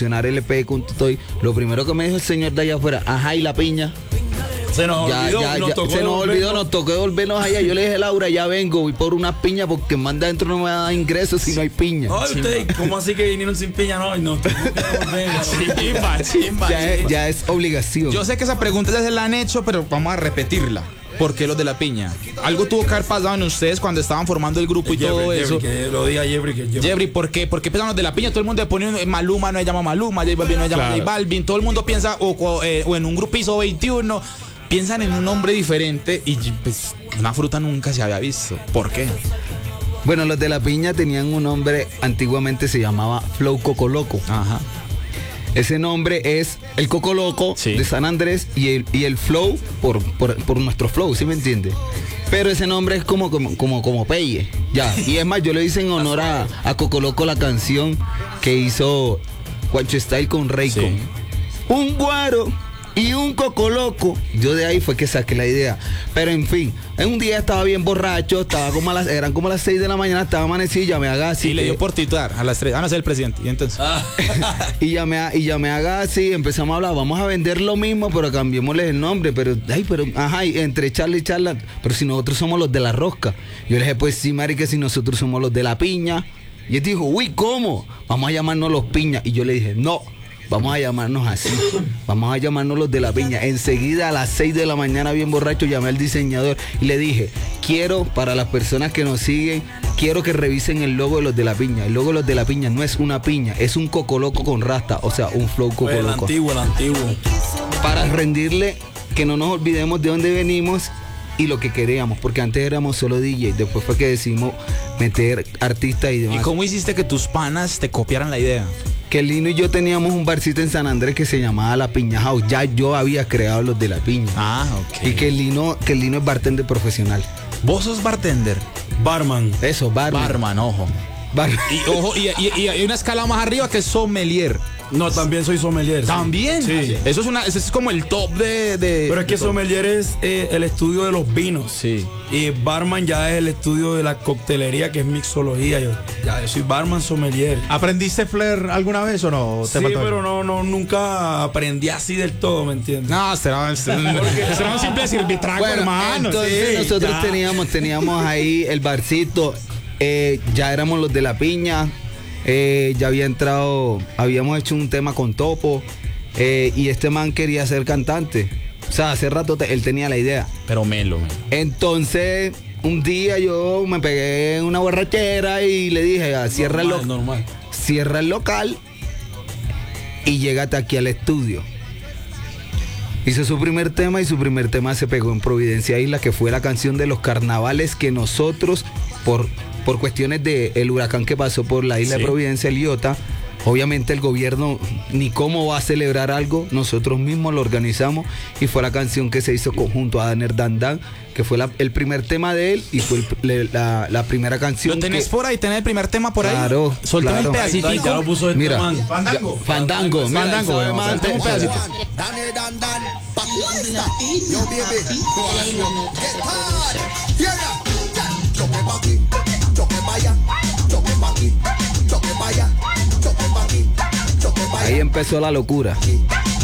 promocionar el EP con todo. Lo primero que me dijo el señor de allá afuera, ajá, ¿y la piña? Se nos olvidó, nos tocó devolvernos allá. Yo le dije, Laura, ya vengo, voy por unas piñas porque manda adentro no me va a dar ingresos si no hay piña. No, usted, ¿cómo así que vinieron sin piña? No, Chimba. Ya es obligación. Yo sé que esa pregunta ya se la han hecho, pero vamos a repetirla. ¿Por qué los de la piña? Algo tuvo que haber pasado en ustedes cuando estaban formando el grupo y todo eso. Que lo diga Jeffrey, ¿por qué? ¿Por qué empezaron los de la piña? Todo el mundo le pone Maluma, no se llama Maluma, J Balvin no se llama J Balvin. Todo el mundo piensa, o en un grupo hizo 21, piensan en un nombre diferente y pues una fruta nunca se había visto. ¿Por qué? Bueno, los de la piña tenían un nombre, antiguamente se llamaba Flow Coco Loco. Ajá. Ese nombre es el Coco Loco de San Andrés y el Flow por nuestro flow, ¿sí me entiende? Pero ese nombre es como Pelle, ya. Y es más, yo le hice en honor a Coco Loco la canción que hizo Guacho Style con Raycon. Sí. Un guaro y un coco loco. Yo de ahí fue que saqué la idea. Pero en fin, en un día estaba bien borracho, eran como las 6 de la mañana, estaba amanecido y llamé a Gassi. Y le dio por titular a las 3, no sé el presidente. Y entonces. y llamé a Gassi, empezamos a hablar, vamos a vender lo mismo, pero cambiémosle el nombre. Pero y entre charla y charla, pero si nosotros somos los de la rosca. Yo le dije, pues sí, marica, si nosotros somos los de la piña. Y él dijo, uy, ¿cómo? Vamos a llamarnos los piñas. Y yo le dije, no. Vamos a llamarnos así. Vamos a llamarnos los de la piña. Enseguida a las 6 de la mañana, bien borracho, llamé al diseñador y le dije, quiero, para las personas que nos siguen, quiero que revisen el logo de los de la piña. El logo de los de la piña no es una piña, es un coco loco con rasta, o sea, un flow coco loco. El antiguo. Para rendirle que no nos olvidemos de dónde venimos y lo que queríamos, porque antes éramos solo DJ, después fue que decidimos meter artistas y demás. ¿Y cómo hiciste que tus panas te copiaran la idea? Que Lino y yo teníamos un barcito en San Andrés que se llamaba La Piña House. Ya yo había creado los de La Piña. Ah, ok. Y que el Lino es bartender profesional. ¿Vos sos bartender? Barman. Eso, barman. Barman, ojo. Y ojo, y hay una escala más arriba que es sommelier. No, también soy sommelier. ¿También? Sí. Eso es como el top de Pero es que sommelier es el estudio de los vinos. Sí. Y barman ya es el estudio de la coctelería, que es mixología. Yo soy barman sommelier. ¿Aprendiste flair alguna vez o no? Sí, pero no, nunca aprendí así del todo, ¿me entiendes? No, será un simple servitrago, hermano. Entonces nosotros teníamos ahí el barcito. Ya éramos los de la piña. Ya habíamos hecho un tema con Topo. Y este man quería ser cantante. O sea, hace rato él tenía la idea. Pero melo. Entonces, un día yo me pegué en una borrachera y le dije, cierra el local y llégate aquí al estudio. Hizo su primer tema y su primer tema se pegó en Providencia Isla, que fue la canción de los carnavales que nosotros, por cuestiones del huracán que pasó por la isla de Providencia, el Iota, obviamente el gobierno ni cómo va a celebrar algo, nosotros mismos lo organizamos y fue la canción que se hizo junto a Daner Dan, que fue el primer tema de él y fue la primera canción. ¿Lo tenés por ahí? ¿Tenés el primer tema por ahí? Claro. Suéltame un pedacito. Ya lo puso Mira, Fandango. Fandango. Suéltame un pedacito. Daner Dan, yo baby, Ahí empezó la locura.